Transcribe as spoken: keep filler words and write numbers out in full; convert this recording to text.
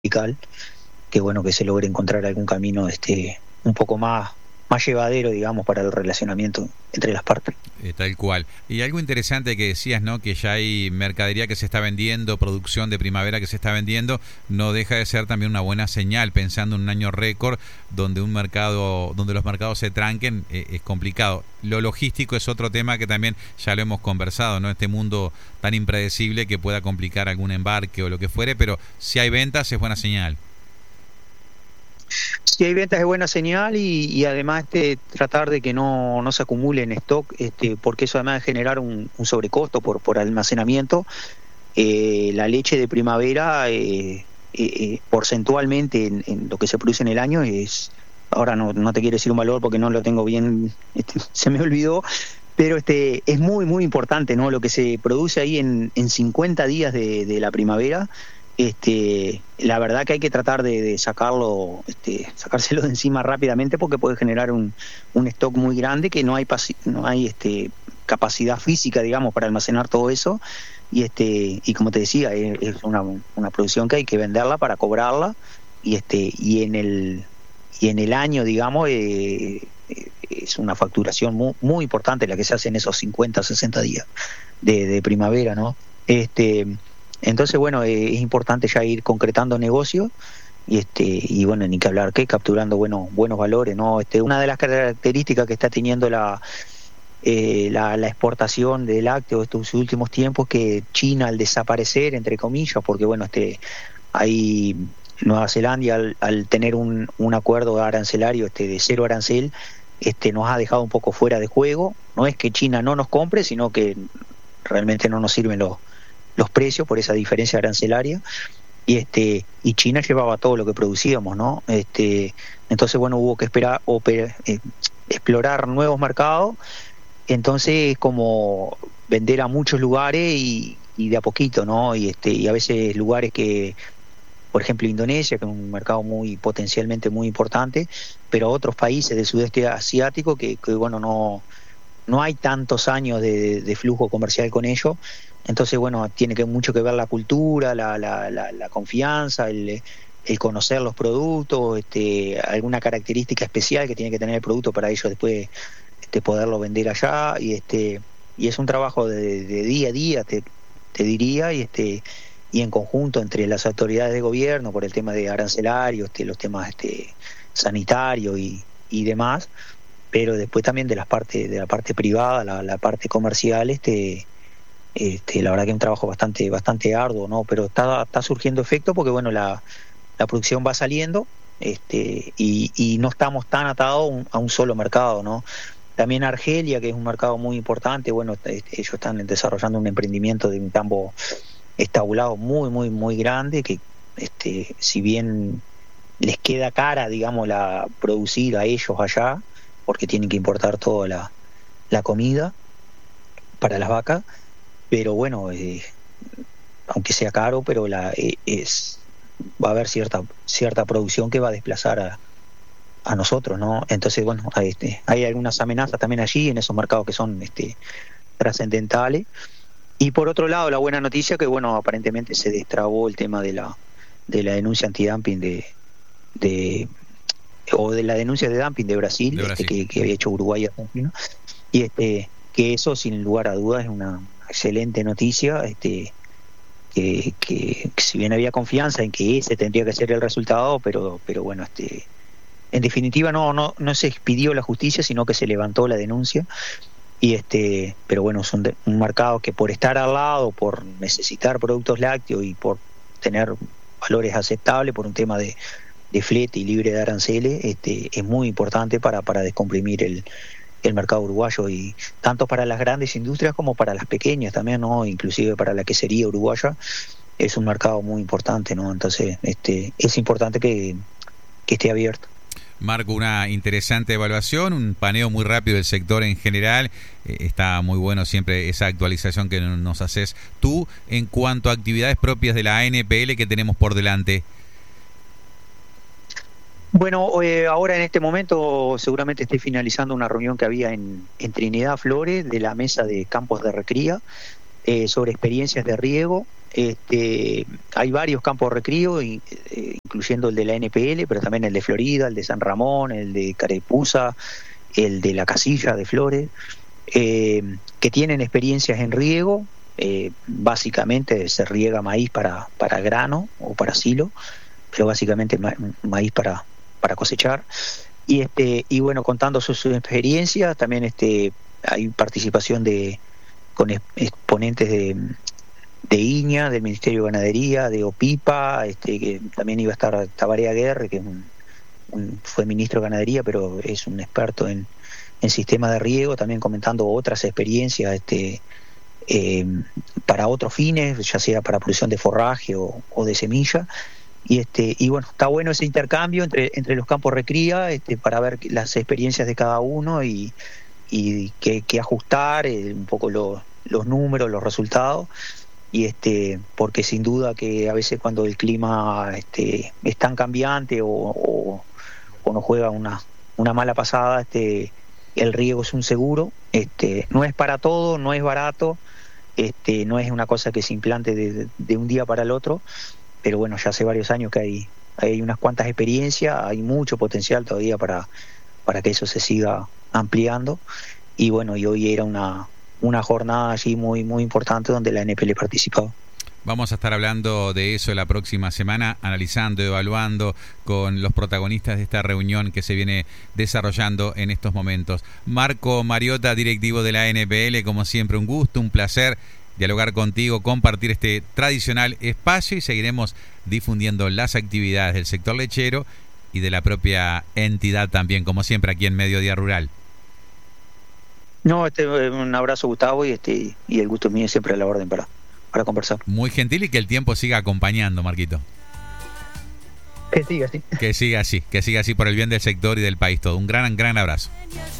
vertical, que bueno, que se logre encontrar algún camino este un poco más más llevadero, digamos, para el relacionamiento entre las partes. Eh, tal cual. Y algo interesante que decías, ¿no? Que ya hay mercadería que se está vendiendo, producción de primavera que se está vendiendo, no deja de ser también una buena señal, pensando en un año récord donde un mercado, donde los mercados se tranquen, eh, es complicado. Lo logístico es otro tema que también ya lo hemos conversado, ¿no? Este mundo tan impredecible que pueda complicar algún embarque o lo que fuere, pero si hay ventas es buena señal. Si hay ventas es buena señal y, y además este, tratar de que no, no se acumule en stock, este, porque eso además de generar un, un sobrecosto por, por almacenamiento. Eh, la leche de primavera eh, eh, eh, porcentualmente en, en lo que se produce en el año es, ahora no, no te quiero decir un valor porque no lo tengo bien, este, se me olvidó, pero este es muy muy importante, ¿no? Lo que se produce ahí en, en cincuenta días de, de la primavera. Este, la verdad que hay que tratar de, de sacarlo, este, sacárselo de encima rápidamente porque puede generar un, un stock muy grande que no hay pasi- no hay este, capacidad física, digamos, para almacenar todo eso. Y este y como te decía, es, es una, una producción que hay que venderla para cobrarla y este y en el y en el año, digamos, eh, es una facturación muy, muy importante la que se hace en esos cincuenta, sesenta días de, de primavera, ¿no? Este Entonces, bueno, eh, es importante ya ir concretando negocios y este y bueno, ni que hablar que capturando buenos buenos valores, ¿no? Este, una de las características que está teniendo la eh, la, la exportación de lácteos estos últimos tiempos, que China, al desaparecer, entre comillas, porque bueno, este hay Nueva Zelanda al, al tener un, un acuerdo arancelario este de cero arancel, este nos ha dejado un poco fuera de juego. No es que China no nos compre, sino que realmente no nos sirven los los precios por esa diferencia arancelaria y este y China llevaba todo lo que producíamos, ¿no? Este entonces bueno, hubo que esperar oper, eh, explorar nuevos mercados. Entonces como vender a muchos lugares y, y de a poquito, ¿no? Y este y a veces lugares que, por ejemplo, Indonesia, que es un mercado muy potencialmente muy importante, pero otros países del sudeste asiático que, que bueno, no no hay tantos años de, de flujo comercial con ellos. Entonces, bueno, tiene que mucho que ver la cultura, la, la, la, la confianza, el, el conocer los productos, este, alguna característica especial que tiene que tener el producto para ellos después este, poderlo vender allá. Y este y es un trabajo de, de día a día, te, te diría, y este y en conjunto entre las autoridades de gobierno por el tema de arancelario, este, los temas este, sanitarios y, y demás, pero después también de las partes de la parte privada, la, la parte comercial, este este la verdad que es un trabajo bastante bastante arduo, ¿no? Pero está está surgiendo efecto porque bueno, la, la producción va saliendo, este y, y no estamos tan atados a un, a un solo mercado, ¿no? También Argelia, que es un mercado muy importante, bueno, este, ellos están desarrollando un emprendimiento de un tambo estabulado muy muy muy grande que este si bien les queda cara, digamos, la producir a ellos allá, porque tienen que importar toda la, la comida para las vacas, pero bueno, eh, aunque sea caro, pero la eh, es va a haber cierta cierta producción que va a desplazar a, a nosotros, ¿no? Entonces, bueno, hay, este, hay algunas amenazas también allí en esos mercados que son este trascendentales. Y por otro lado, la buena noticia que bueno, aparentemente se destrabó el tema de la de la denuncia antidumping de de o de la denuncia de dumping de Brasil, De Brasil. Este, que, que había hecho Uruguay y Argentina, y este que eso sin lugar a dudas es una excelente noticia, este que, que, que si bien había confianza en que ese tendría que ser el resultado, pero pero bueno, este en definitiva no no no se expidió la justicia, sino que se levantó la denuncia. Y este pero bueno, es un, de, un mercado que por estar al lado, por necesitar productos lácteos y por tener valores aceptables por un tema de de flete y libre de aranceles, este, es muy importante para, para descomprimir el, el mercado uruguayo, y tanto para las grandes industrias como para las pequeñas también, ¿no? Inclusive para la quesería uruguaya es un mercado muy importante, ¿no? Entonces, este, es importante que, que esté abierto. Marco, una interesante evaluación, un paneo muy rápido del sector en general. Eh, está muy bueno siempre esa actualización que nos haces tú en cuanto a actividades propias de la A N P L que tenemos por delante. Bueno, eh, ahora en este momento seguramente estoy finalizando una reunión que había en, en Trinidad Flores de la mesa de campos de recría, eh, sobre experiencias de riego. Este, hay varios campos de recrío, y, eh, incluyendo el de la N P L, pero también el de Florida, el de San Ramón, el de Carepuza, el de La Casilla de Flores, eh, que tienen experiencias en riego. Eh, básicamente se riega maíz para, para grano o para silo, pero básicamente ma maíz para, para cosechar. Y este y bueno, contando sus, sus experiencias, también este hay participación de con exponentes de de I N A, del Ministerio de Ganadería, de OPIPA, este, que también iba a estar Tabaré Aguerre, que es un, un, fue ministro de Ganadería, pero es un experto en, en sistema de riego, también comentando otras experiencias este, eh, para otros fines, ya sea para producción de forraje o, o de semilla. Y este y bueno, está bueno ese intercambio entre, entre los campos recría, este, para ver las experiencias de cada uno y, y qué, qué ajustar, eh, un poco lo, los números, los resultados. Y este porque sin duda que a veces cuando el clima este es tan cambiante o, o, o nos juega una, una mala pasada, este el riego es un seguro, este no es para todo, no es barato, este no es una cosa que se implante de, de un día para el otro, pero bueno, ya hace varios años que hay hay unas cuantas experiencias, hay mucho potencial todavía para para que eso se siga ampliando. Y bueno, y hoy era una una jornada allí muy muy importante donde la N P L participaba. Vamos a estar hablando de eso la próxima semana, analizando, evaluando con los protagonistas de esta reunión que se viene desarrollando en estos momentos. Marco Mariota, directivo de la N P L, como siempre un gusto, un placer dialogar contigo, compartir este tradicional espacio, y seguiremos difundiendo las actividades del sector lechero y de la propia entidad también, como siempre aquí en Mediodía Rural. No, este un abrazo, Gustavo, y este y el gusto mío siempre a la orden para, para conversar. Muy gentil, y que el tiempo siga acompañando, Marquito. Que siga así. Que siga así, que siga así por el bien del sector y del país todo. Un gran, gran abrazo.